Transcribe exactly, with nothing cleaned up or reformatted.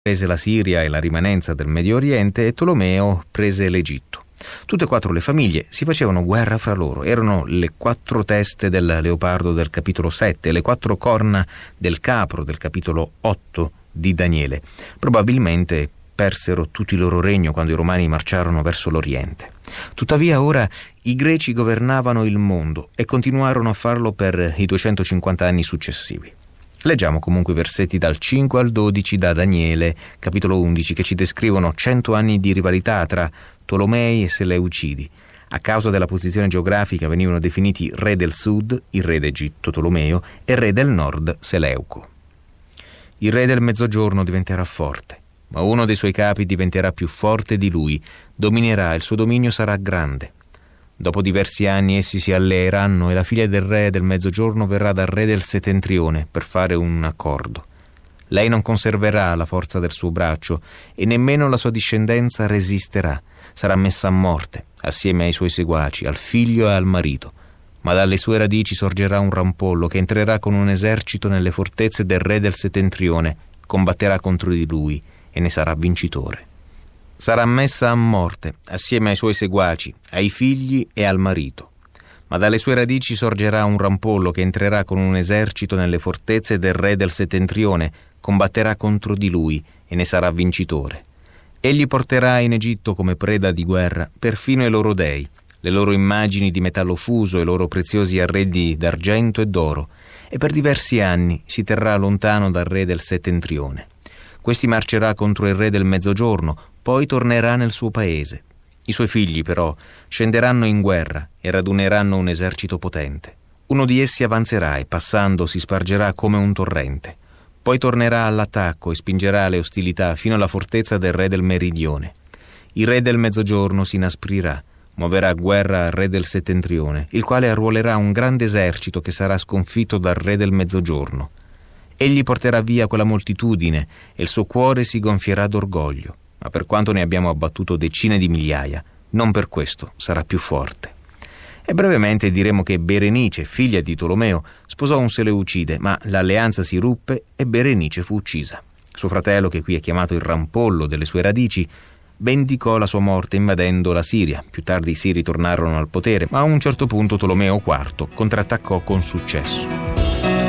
prese la Siria e la rimanenza del Medio Oriente e Tolomeo prese l'Egitto. Tutte e quattro le famiglie si facevano guerra fra loro. Erano le quattro teste del leopardo del capitolo sette, le quattro corna del capro del capitolo otto di Daniele. Probabilmente persero tutto il loro regno quando i romani marciarono verso l'Oriente. Tuttavia ora i greci governavano il mondo e continuarono a farlo per i duecentocinquanta anni successivi. Leggiamo comunque i versetti dal cinque al dodici da Daniele, capitolo undici, che ci descrivono cento anni di rivalità tra Tolomei e Seleucidi. A causa della posizione geografica venivano definiti re del sud, il re d'Egitto Tolomeo, e re del nord Seleuco. Il re del mezzogiorno diventerà forte, ma uno dei suoi capi diventerà più forte di lui, dominerà, il suo dominio sarà grande. Dopo diversi anni essi si alleeranno e la figlia del re del mezzogiorno verrà dal re del settentrione per fare un accordo. Lei non conserverà la forza del suo braccio e nemmeno la sua discendenza resisterà. Sarà messa a morte, assieme ai suoi seguaci, al figlio e al marito. Ma dalle sue radici sorgerà un rampollo che entrerà con un esercito nelle fortezze del re del settentrione, combatterà contro di lui e ne sarà vincitore. Sarà messa a morte, assieme ai suoi seguaci, ai figli e al marito. Ma dalle sue radici sorgerà un rampollo che entrerà con un esercito nelle fortezze del re del settentrione, combatterà contro di lui e ne sarà vincitore. Egli porterà in Egitto come preda di guerra perfino i loro dei, le loro immagini di metallo fuso e i loro preziosi arredi d'argento e d'oro, e per diversi anni si terrà lontano dal re del settentrione. Questi marcerà contro il re del mezzogiorno, poi tornerà nel suo paese. I suoi figli, però, scenderanno in guerra e raduneranno un esercito potente. Uno di essi avanzerà e, passando, si spargerà come un torrente. Poi tornerà all'attacco e spingerà le ostilità fino alla fortezza del re del meridione. Il re del mezzogiorno si inasprirà, muoverà guerra al re del settentrione, il quale arruolerà un grande esercito che sarà sconfitto dal re del mezzogiorno. Egli porterà via quella moltitudine e il suo cuore si gonfierà d'orgoglio, ma per quanto ne abbiamo abbattuto decine di migliaia, non per questo sarà più forte. E brevemente diremo che Berenice, figlia di Tolomeo, sposò un Seleucide, ma l'alleanza si ruppe e Berenice fu uccisa. Suo fratello, che qui è chiamato il rampollo delle sue radici, vendicò la sua morte invadendo la Siria. Più tardi i Siri tornarono al potere, ma a un certo punto Tolomeo quarto contrattaccò con successo.